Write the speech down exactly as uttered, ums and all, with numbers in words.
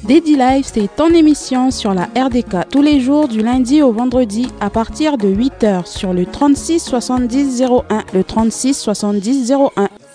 Daddy Life, c'est ton émission sur la R D K tous les jours du lundi au vendredi à partir de huit heures sur le trente-six soixante-dix zéro un, le trente-six soixante-dix zéro un.